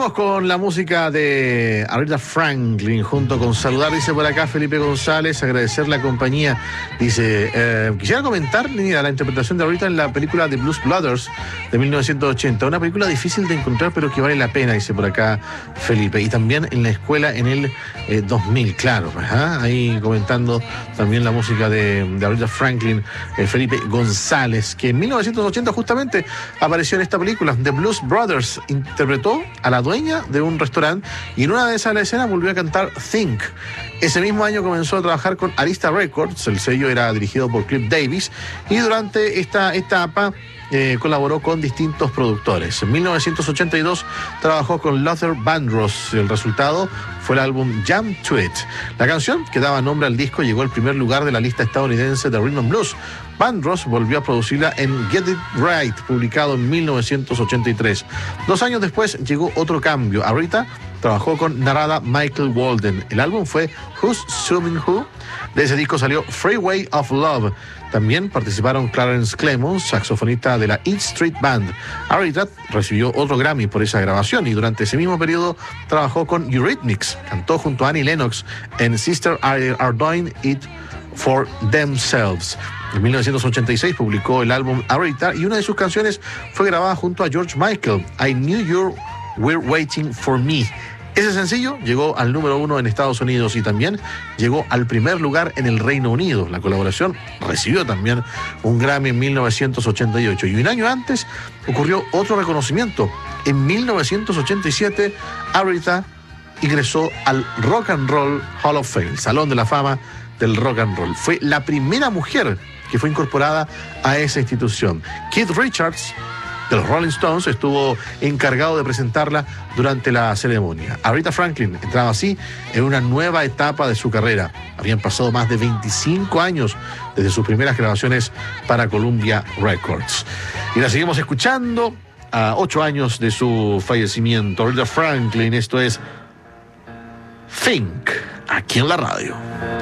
seguimos con la música de Aretha Franklin junto con saludar, dice por acá Felipe González, agradecer la compañía. Dice, quisiera comentar, mira, la interpretación de Aretha en la película The Blues Brothers de 1980. Una película difícil de encontrar, pero que vale la pena, dice por acá Felipe. Y también en la escuela en el 2000, claro. Ahí comentando también la música de Aretha Franklin, Felipe González, que en 1980 justamente apareció en esta película, The Blues Brothers. Interpretó a la dueña de un restaurante y en una de esas escenas volvió a cantar Think. Ese mismo año comenzó a trabajar con Arista Records, el sello era dirigido por Cliff Davis, y durante esta etapa colaboró con distintos productores. En 1982 trabajó con Luther Vandross. El resultado fue el álbum Jam to It. La canción, que daba nombre al disco, llegó al primer lugar de la lista estadounidense de Rhythm and Blues. Vandross volvió a producirla en Get It Right, publicado en 1983. 2 años después llegó otro cambio. Aretha trabajó con Narada Michael Walden. El álbum fue Who's Suing Who. De ese disco salió Freeway of Love. También participaron Clarence Clemons, saxofonista de la East Street Band. Aretha recibió otro Grammy por esa grabación y durante ese mismo periodo trabajó con Eurythmics. Cantó junto a Annie Lennox en Sister Are Doing It for Themselves. En 1986 publicó el álbum Aretha y una de sus canciones fue grabada junto a George Michael, I Knew You Were Waiting for Me. Ese sencillo llegó al número 1 en Estados Unidos y también llegó al primer lugar en el Reino Unido. La colaboración recibió también un Grammy en 1988 y un año antes ocurrió otro reconocimiento. En 1987 Aretha ingresó al Rock and Roll Hall of Fame, el Salón de la Fama del Rock and Roll. Fue la primera mujer que fue incorporada a esa institución. Keith Richards de los Rolling Stones estuvo encargado de presentarla durante la ceremonia. Aretha Franklin entraba así en una nueva etapa de su carrera. Habían pasado más de 25 años desde sus primeras grabaciones para Columbia Records. Y la seguimos escuchando a 8 años de su fallecimiento. Aretha Franklin, esto es Think, aquí en la radio.